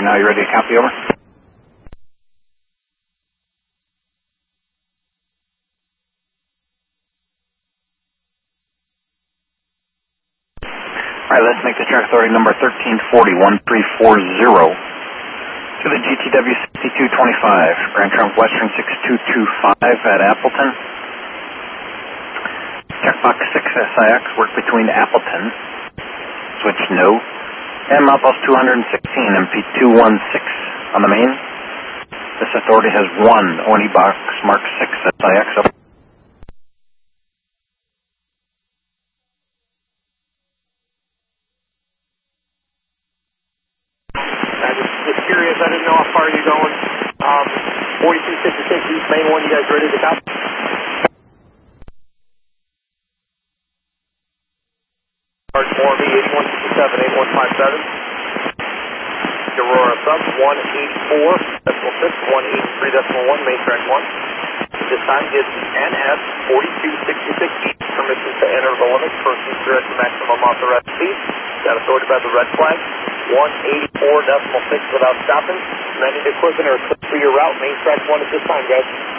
now. You ready to copy, over? Alright, let's make the track authority number 1340-1340 to the GTW 6225, Grand Trunk Western 6225 at Appleton. Checkbox 6 SIX, work between Appleton, switch no, and Mouthboss 216, MP216 on the main. This authority has one ONE box Mark 6 SIX up. Curious, I didn't know how far you're going. 4266 East Main 1, you guys ready to copy? More B 8167, 8157. Aurora sub 184.6, 183.1, main track 1. This time gives NS 4266 East permission to enter the limits, persons to the maximum authorized speed. Got authority by the red flag. 184.6 without stopping. Landing equipment or for your route, main track 1 at this time, guys.